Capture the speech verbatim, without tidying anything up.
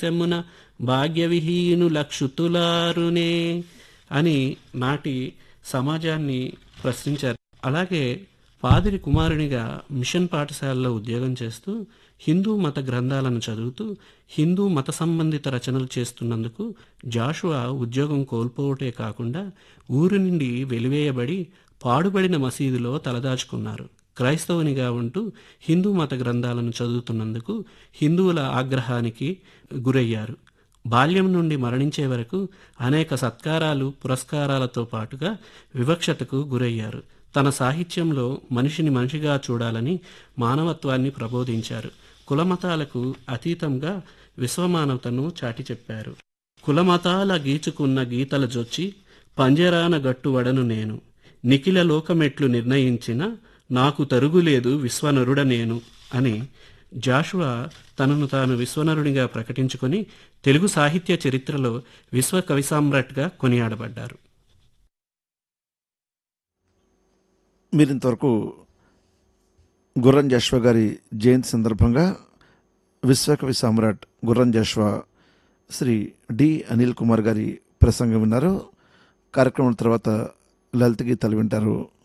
తెమ్మున భాగ్యవిహీనులక్షుతులారునే అని నాటి సమాజాన్ని ప్రశ్నించారు. అలాగే పాదిరి కుమారునిగా మిషన్ పాఠశాలలో ఉద్యోగం చేస్తూ హిందూ మత గ్రంథాలను చదువుతూ హిందూ మత సంబంధిత రచనలు చేస్తున్నందుకు జాషువా ఉద్యోగం కోల్పోవటే కాకుండా ఊరి నుండి వెలివేయబడి పాడుబడిన మసీదులో తలదాచుకున్నారు. క్రైస్తవునిగా ఉంటూ హిందూ మత గ్రంథాలను చదువుతున్నందుకు హిందువుల ఆగ్రహానికి గురయ్యారు. బాల్యం నుండి మరణించే వరకు అనేక సత్కారాలు పురస్కారాలతో పాటుగా వివక్షతకు గురయ్యారు. తన సాహిత్యంలో మనిషిని మనిషిగా చూడాలని మానవత్వాన్ని ప్రబోధించారు. కులమతాలకు అతీతంగా విశ్వమానవతను చాటి చెప్పారు. కులమతాల గీచుకున్న గీతల జొచ్చి పంజరాన గట్టువడను నేను, నిఖిల లోకమెట్లు నిర్ణయించిన నాకు తరుగులేదు విశ్వనరుడ నేను అని జాషువా తనను తాను విశ్వనరుడిగా ప్రకటించుకొని తెలుగు సాహిత్య చరిత్రలో విశ్వ కవి సామ్రాట్గా కొనియాడబడ్డారు. మీరింతవరకు గుర్రం జాషువా గారి జయంతి సందర్భంగా విశ్వకవి సామ్రాట్ గుర్రం జాషువా శ్రీ డి అనిల్ కుమార్ గారి ప్రసంగం విన్నారు. కార్యక్రమం తర్వాత లలిత గీతాలు వింటారు.